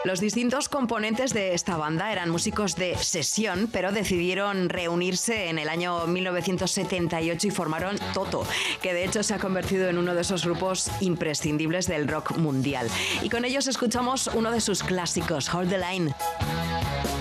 Los distintos componentes de esta banda eran músicos de sesión, pero decidieron reunirse en el año 1978 y formaron Toto, que de hecho se ha convertido en uno de esos grupos imprescindibles del rock mundial. Y con ellos escuchamos uno de sus clásicos, Hold the Line.